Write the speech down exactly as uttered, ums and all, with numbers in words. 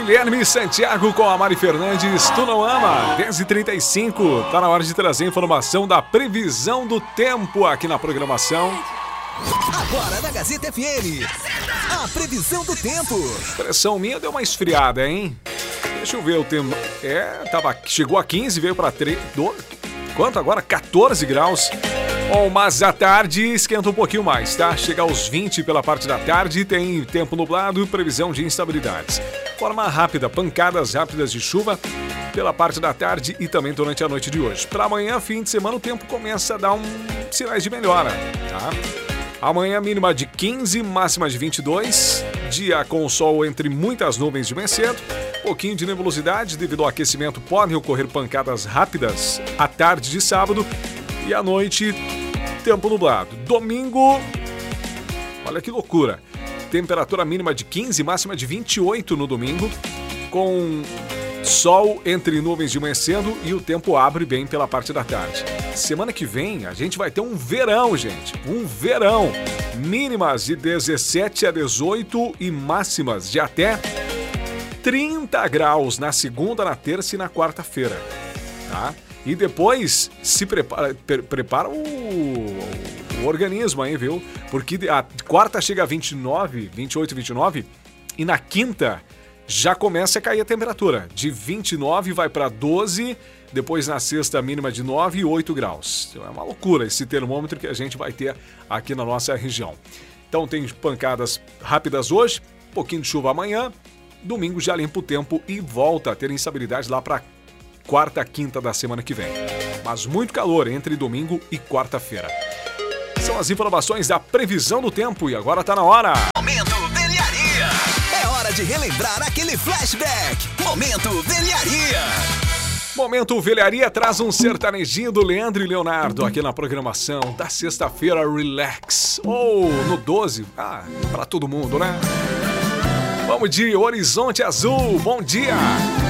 Guilherme Santiago com a Mari Fernandes, Tu Não Ama, dez e trinta e cinco, tá na hora de trazer informação da previsão do tempo aqui na programação. Agora na Gazeta F M, a previsão do tempo. Pressão minha deu uma esfriada, hein? Deixa eu ver o tempo. É, tava, chegou a quinze, veio pra três, doze, quanto agora? quatorze graus. Bom, mas à tarde esquenta um pouquinho mais, tá? Chega aos vinte pela parte da tarde, tem tempo nublado e previsão de instabilidades. Forma rápida, pancadas rápidas de chuva pela parte da tarde e também durante a noite de hoje. Para amanhã, fim de semana, o tempo começa a dar um sinais de melhora, tá? Amanhã mínima de quinze, máxima de vinte e dois. Dia com sol entre muitas nuvens de manhã cedo. Pouquinho de nebulosidade devido ao aquecimento. Podem ocorrer pancadas rápidas à tarde de sábado. E à noite, tempo nublado. Domingo, olha que loucura. Temperatura mínima de quinze, máxima de vinte e oito no domingo. Com sol entre nuvens de manhã cedo e o tempo abre bem pela parte da tarde. Semana que vem a gente vai ter um verão, gente. Um verão. Mínimas de dezessete a dezoito e máximas de até trinta graus na segunda, na terça e na quarta-feira. Tá? E depois se prepara, pre, prepara o, o organismo aí, viu? Porque a quarta chega a vinte e nove, vinte e oito, vinte e nove e na quinta já começa a cair a temperatura. De vinte e nove vai para doze, depois na sexta mínima de nove e oito graus. Então é uma loucura esse termômetro que a gente vai ter aqui na nossa região. Então tem pancadas rápidas hoje, um pouquinho de chuva amanhã, domingo já limpa o tempo e volta a ter instabilidade lá para quarta, quinta da semana que vem. Mas muito calor entre domingo e quarta-feira. São as informações da previsão do tempo e agora tá na hora. Momento Velharia. É hora de relembrar aquele flashback. Momento Velharia. Momento Velharia traz um sertanejinho do Leandro e Leonardo aqui na programação da sexta-feira Relax. Ou no doze, ah, pra todo mundo, né? Vamos de Horizonte Azul, bom dia!